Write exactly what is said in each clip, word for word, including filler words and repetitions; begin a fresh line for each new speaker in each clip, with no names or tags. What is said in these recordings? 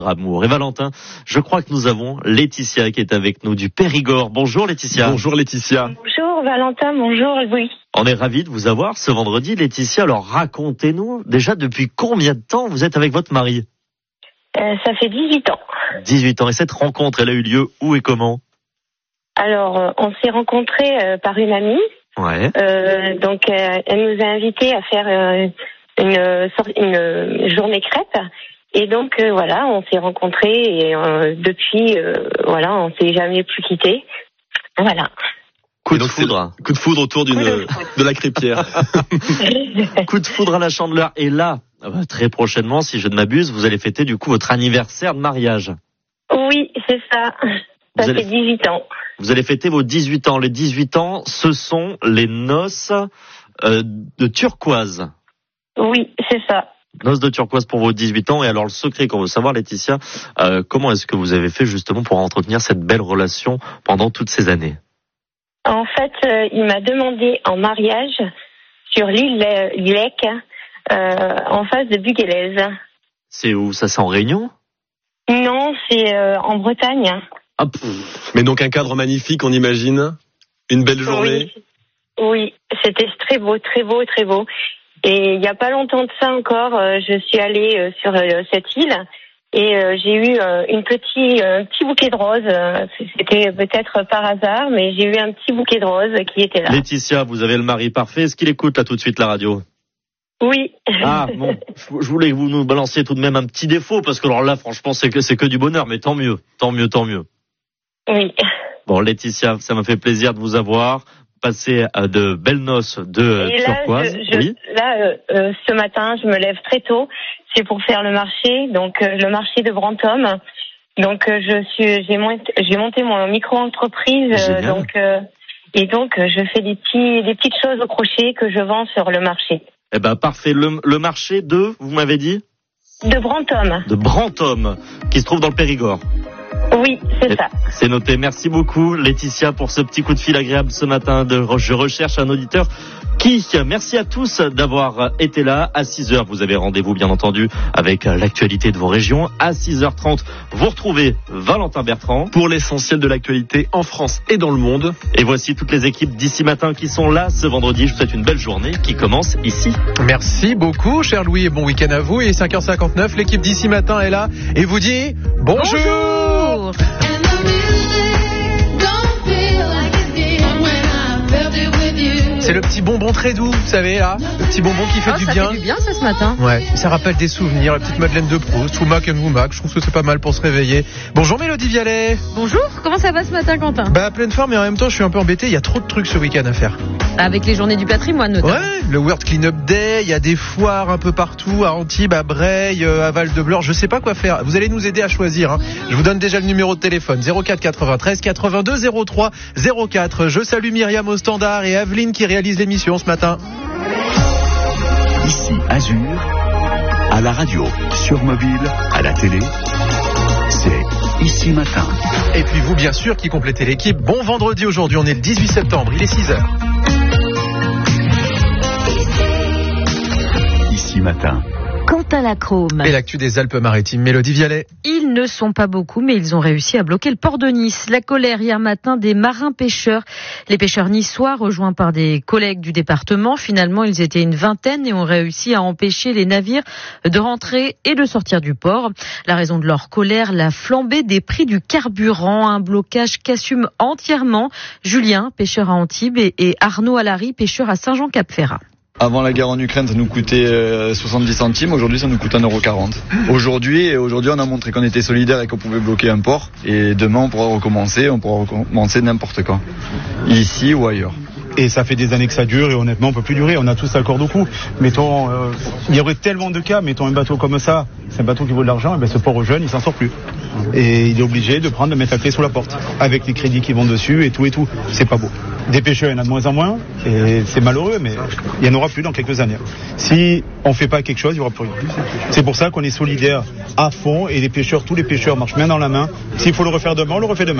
Amour. Et Valentin, je crois que nous avons Laetitia qui est avec nous du Périgord. Bonjour Laetitia.
Bonjour Laetitia.
Bonjour Valentin, bonjour Louis.
On est ravis de vous avoir ce vendredi Laetitia. Alors racontez-nous déjà depuis combien de temps vous êtes avec votre mari ?
euh, Ça fait dix-huit ans.
dix-huit ans. Et cette rencontre, elle a eu lieu où et comment ?
Alors euh, on s'est rencontrés euh, par une amie.
Ouais.
Euh, donc euh, elle nous a invités à faire euh, une, une, une journée crêpe. Et donc euh, voilà, on s'est rencontrés et euh, depuis, euh, voilà, on s'est jamais plus quittés. Voilà.
Coup de foudre.
Coup de foudre autour d'une, de, de la crêpière.
Coup de foudre à la Chandeleur. Et là, très prochainement, si je ne m'abuse, vous allez fêter du coup votre anniversaire de mariage.
Oui, c'est ça. Ça
Vous
fait
allez...
dix-huit ans.
Vous allez fêter vos dix-huit ans. Les dix-huit ans, ce sont les noces euh, de turquoise.
Oui, c'est ça.
Noces de turquoise pour vos dix-huit ans. Et alors le secret qu'on veut savoir, Laetitia, euh, comment est-ce que vous avez fait justement pour entretenir cette belle relation pendant toutes ces années ?
En fait, euh, il m'a demandé en mariage sur l'île Lec, euh, en face de Buguélez.
C'est où ça ? C'est en Réunion ?
Non, c'est euh, en Bretagne.
Ah,
Mais donc un cadre magnifique, on imagine. Une belle journée.
Oui, oui, c'était très beau, très beau, très beau. Et il n'y a pas longtemps de ça encore, euh, je suis allée euh, sur euh, cette île et euh, j'ai eu euh, une petit, euh, un petit bouquet de roses. Euh, c'était peut-être par hasard, mais j'ai eu un petit bouquet de roses qui était là.
Laetitia, vous avez le mari parfait. Est-ce qu'il écoute là tout de suite la radio ?
Oui.
Ah bon, je voulais que vous nous balanciez tout de même un petit défaut parce que alors là, franchement, c'est que c'est que du bonheur. Mais tant mieux, tant mieux, tant mieux.
Oui.
Bon, Laetitia, ça m'a fait plaisir de vous avoir. Passer à de belles noces de
et
turquoise.
Là, je, je,
oui.
là euh, euh, ce matin, je me lève très tôt. C'est pour faire le marché, donc euh, le marché de Brantôme. Donc euh, je suis, j'ai monté, j'ai monté mon micro-entreprise, euh, donc euh, et donc euh, je fais des petits, des petites choses au crochet que je vends sur le marché.
Eh ben parfait. Le, le marché de, vous m'avez dit ?
De Brantôme.
De Brantôme, qui se trouve dans le Périgord.
Oui, c'est ça.
C'est noté. Merci beaucoup, Laetitia, pour ce petit coup de fil agréable ce matin. De, je recherche un auditeur qui. Merci à tous d'avoir été là. À six heures, vous avez rendez-vous, bien entendu, avec l'actualité de vos régions. À six heures trente, vous retrouvez Valentin Bertrand.
Pour l'essentiel de l'actualité en France et dans le monde.
Et voici toutes les équipes d'Ici Matin qui sont là ce vendredi. Je vous souhaite une belle journée qui commence ici.
Merci beaucoup, cher Louis, et bon week-end à vous. Et cinq heures cinquante-neuf, l'équipe d'Ici Matin est là et vous dit bonjour. Bonjour. C'est le petit bonbon très doux, vous savez, là. Le petit bonbon qui fait
oh,
du
ça
bien.
Ça fait du bien, ça, ce matin.
Ouais, ça rappelle des souvenirs, la petite Madeleine de Proust, Choumac et Moumac. Je trouve que c'est pas mal pour se réveiller. Bonjour Mélodie Vialet.
Bonjour, comment ça va ce matin, Quentin ?
Bah, pleine forme, mais en même temps, je suis un peu embêté. Il y a trop de trucs ce week-end à faire.
Avec les journées du patrimoine, notamment.
Ouais, le World Clean-up Day, il y a des foires un peu partout, à Antibes, à Breil, à Val-de-Blore. Je sais pas quoi faire. Vous allez nous aider à choisir, hein. Je vous donne déjà le numéro de téléphone. zéro quatre quatre-vingt-treize quatre-vingt-deux zéro trois zéro quatre. Je salue Myriam au standard et Aveline qui réalise l'émission ce matin.
Ici Azur, à la radio, sur mobile, à la télé, c'est Ici Matin.
Et puis vous, bien sûr, qui complétez l'équipe. Bon vendredi aujourd'hui, on est le dix-huit septembre, il est six heures.
Ici Matin.
Quentin Lacrome.
Et l'actu des Alpes-Maritimes, Mélodie Vialet.
Ils ne sont pas beaucoup, mais ils ont réussi à bloquer le port de Nice. La colère hier matin des marins-pêcheurs. Les pêcheurs niçois, rejoints par des collègues du département, finalement ils étaient une vingtaine et ont réussi à empêcher les navires de rentrer et de sortir du port. La raison de leur colère, la flambée des prix du carburant, un blocage qu'assume entièrement Julien, pêcheur à Antibes, et Arnaud Alary, pêcheur à Saint-Jean-Cap-Ferrat.
Avant la guerre en Ukraine, ça nous coûtait euh, soixante-dix centimes. Aujourd'hui, ça nous coûte un euro quarante. Aujourd'hui, aujourd'hui, on a montré qu'on était solidaire et qu'on pouvait bloquer un port. Et demain, on pourra recommencer. On pourra recommencer n'importe quand, ici ou ailleurs.
Et ça fait des années que ça dure et honnêtement on peut plus durer, on a tous la corde au cou. Mettons, euh, il y aurait tellement de cas, mettons un bateau comme ça, c'est un bateau qui vaut de l'argent, et ben ce pauvre jeune il s'en sort plus. Et il est obligé de prendre, de mettre la clé sous la porte, avec les crédits qui vont dessus et tout et tout. C'est pas beau. Des pêcheurs il y en a de moins en moins, et c'est malheureux, mais il y en aura plus dans quelques années. Si on fait pas quelque chose, il y aura plus rien. C'est pour ça qu'on est solidaires à fond et les pêcheurs, tous les pêcheurs marchent main dans la main. S'il faut le refaire demain, on le refait demain.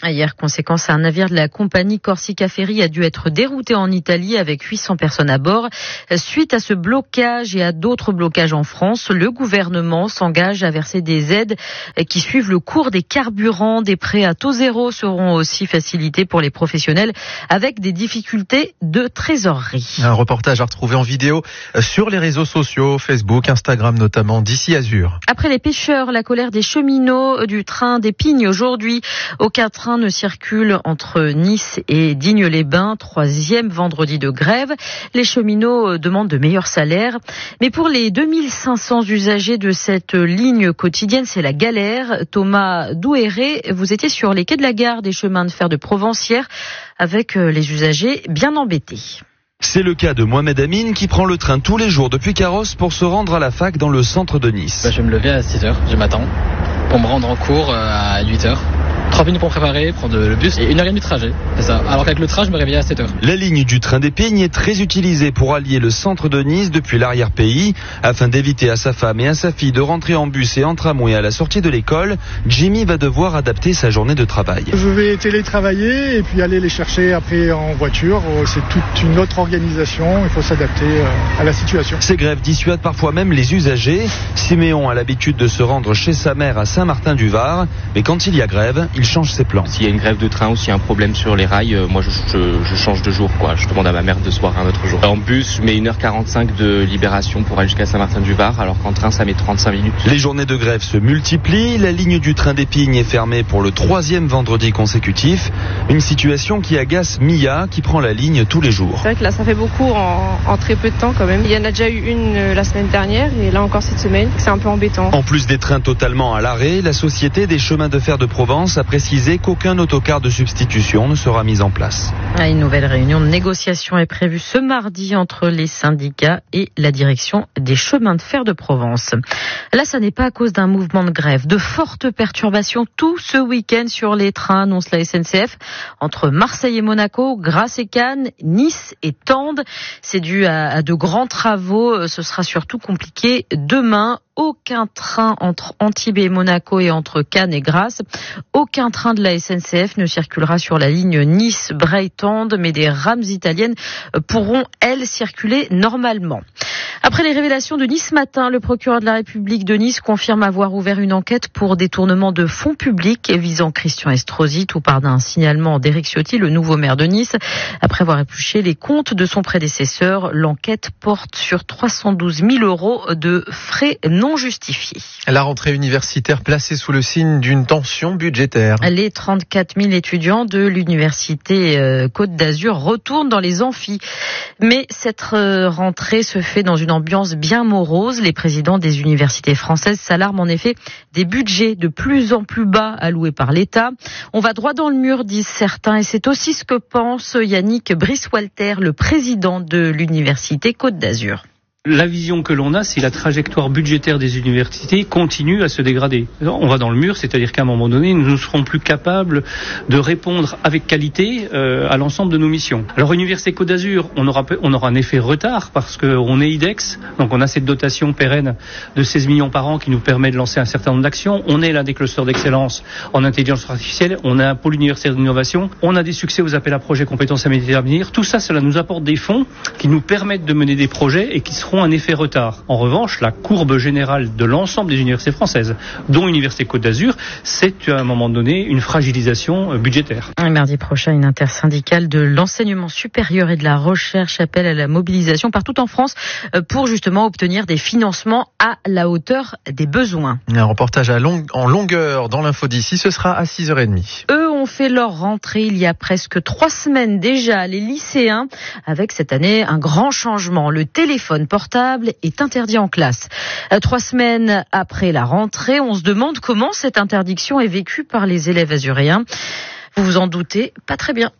Hier, conséquence, un navire de la compagnie Corsica Ferry a dû être dérouté en Italie avec huit cents personnes à bord. Suite à ce blocage et à d'autres blocages en France, le gouvernement s'engage à verser des aides qui suivent le cours des carburants. Des prêts à taux zéro seront aussi facilités pour les professionnels avec des difficultés de trésorerie.
Un reportage à retrouver en vidéo sur les réseaux sociaux, Facebook, Instagram notamment, d'ici Azur.
Après les pêcheurs, la colère des cheminots du train des Pignes aujourd'hui. Aucun train ne circule entre Nice et Digne-les-Bains, troisième vendredi de grève. Les cheminots demandent de meilleurs salaires. Mais pour les deux mille cinq cents usagers de cette ligne quotidienne, c'est la galère. Thomas Douéré, vous étiez sur les quais de la gare des chemins de fer de Provence hier avec les usagers bien embêtés.
C'est le cas de Mohamed Amin qui prend le train tous les jours depuis Carrosse pour se rendre à la fac dans le centre de Nice.
Bah, je vais me lever à six heures du matin pour me rendre en cours à huit heures. trois minutes pour préparer, prendre le bus et une heure et demie de trajet. C'est ça. Alors qu'avec le train, je me réveillais à sept heures.
La ligne du train des Pignes est très utilisée pour allier le centre de Nice depuis l'arrière-pays. Afin d'éviter à sa femme et à sa fille de rentrer en bus et en tramway à la sortie de l'école, Jimmy va devoir adapter sa journée de travail.
Je vais télétravailler et puis aller les chercher après en voiture. C'est toute une autre organisation. Il faut s'adapter à la situation.
Ces grèves dissuadent parfois même les usagers. Siméon a l'habitude de se rendre chez sa mère à Saint-Martin-du-Var. Mais quand il y a grève, il change ses plans.
S'il y a une grève de train ou s'il y a un problème sur les rails, euh, moi je, je, je change de jour, quoi. Je demande à ma mère de se voir un autre jour. En bus, je mets une heure quarante-cinq de libération pour aller jusqu'à Saint-Martin-du-Var, alors qu'en train, ça met trente-cinq minutes.
Les journées de grève se multiplient. La ligne du train des Pignes est fermée pour le troisième vendredi consécutif. Une situation qui agace Mia, qui prend la ligne tous les jours.
C'est vrai que là, ça fait beaucoup en, en très peu de temps quand même. Il y en a déjà eu une euh, la semaine dernière et là encore cette semaine. C'est un peu embêtant.
En plus des trains totalement à l'arrêt, la Société des chemins de fer de Provence a précisé qu'aucun autocar de substitution ne sera mis en place.
Une nouvelle réunion de négociation est prévue ce mardi entre les syndicats et la direction des chemins de fer de Provence. Là, ça n'est pas à cause d'un mouvement de grève. De fortes perturbations tout ce week-end sur les trains, annonce la S N C F, entre Marseille et Monaco, Grasse et Cannes, Nice et Tende. C'est dû à, à de grands travaux. Ce sera surtout compliqué demain. Aucun train entre Antibes et Monaco et entre Cannes et Grasse. Aucun train de la S N C F ne circulera sur la ligne Nice-Bray-Tende, mais des rames italiennes pourront, elles, circuler normalement. Après les révélations de Nice Matin, le procureur de la République de Nice confirme avoir ouvert une enquête pour détournement de fonds publics visant Christian Estrosi, tout part d'un signalement d'Éric Ciotti, le nouveau maire de Nice. Après avoir épluché les comptes de son prédécesseur, l'enquête porte sur trois cent douze mille euros de frais non justifiés.
La rentrée universitaire placée sous le signe d'une tension budgétaire.
Les trente-quatre mille étudiants de l'université Côte d'Azur retournent dans les amphis. Mais cette rentrée se fait dans une ambiance bien morose. Les présidents des universités françaises s'alarment en effet des budgets de plus en plus bas alloués par l'État. On va droit dans le mur, disent certains, et c'est aussi ce que pense Yannick Brice-Walter, le président de l'université Côte d'Azur.
La vision que l'on a, c'est la trajectoire budgétaire des universités continue à se dégrader. On va dans le mur, c'est-à-dire qu'à un moment donné, nous ne serons plus capables de répondre avec qualité euh, à l'ensemble de nos missions. Alors, Université Côte d'Azur, on aura, on aura un effet retard parce qu'on est I D E X, donc on a cette dotation pérenne de seize millions par an qui nous permet de lancer un certain nombre d'actions. On est l'un des clusters d'excellence en intelligence artificielle, on a un pôle universitaire d'innovation, on a des succès aux appels à projets compétences à métiers d'avenir. Tout ça, cela nous apporte des fonds qui nous permettent de mener des projets et qui seront un effet retard. En revanche, la courbe générale de l'ensemble des universités françaises, dont l'Université Côte d'Azur, c'est à un moment donné une fragilisation budgétaire.
Mardi prochain, une intersyndicale de l'enseignement supérieur et de la recherche appelle à la mobilisation partout en France pour justement obtenir des financements à la hauteur des besoins.
Un reportage à long, en longueur dans l'info d'ici, ce sera à six heures trente.
Eux ont fait leur rentrée il y a presque trois semaines déjà, les lycéens, avec cette année un grand changement. Le téléphone portable est interdit en classe. Trois semaines après la rentrée, on se demande comment cette interdiction est vécue par les élèves azuréens. Vous vous en doutez, pas très bien.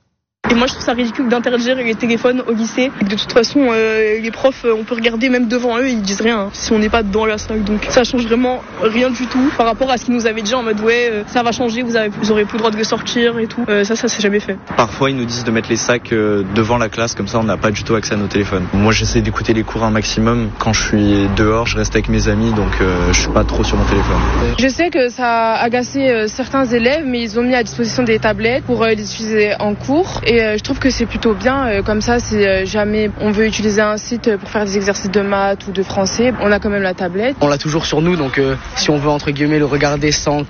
Et moi je trouve ça ridicule d'interdire les téléphones au lycée. De toute façon euh, les profs on peut regarder même devant eux, ils disent rien si on n'est pas dans la salle, donc ça change vraiment rien du tout par rapport à ce qu'ils nous avaient dit en mode ouais euh, ça va changer, vous, avez, vous aurez plus le droit de sortir et tout, euh, ça ça c'est jamais fait.
Parfois ils nous disent de mettre les sacs euh, devant la classe, comme ça on n'a pas du tout accès à nos téléphones. Moi j'essaie d'écouter les cours un maximum, quand je suis dehors je reste avec mes amis, donc euh, je suis pas trop sur mon téléphone.
Je sais que ça a agacé euh, certains élèves, mais ils ont mis à disposition des tablettes pour euh, les utiliser en cours et euh, je trouve que c'est plutôt bien, euh, comme ça si euh, jamais on veut utiliser un site pour faire des exercices de maths ou de français, on a quand même la tablette.
On l'a toujours sur nous, donc euh, si on veut entre guillemets le regarder sans